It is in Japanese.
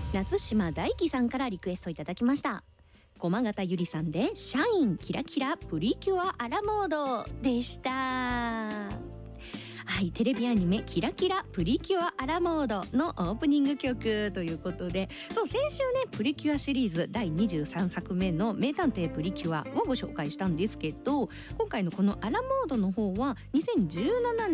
夏島大輝さんからリクエストいただきました。駒形ゆりさんでシャインキラキラプリキュアアラモードでした。はい、テレビアニメキラキラプリキュアアラモードのオープニング曲ということで、そう先週ねプリキュアシリーズ第23作目の名探偵プリキュアをご紹介したんですけど、今回のこのアラモードの方は2017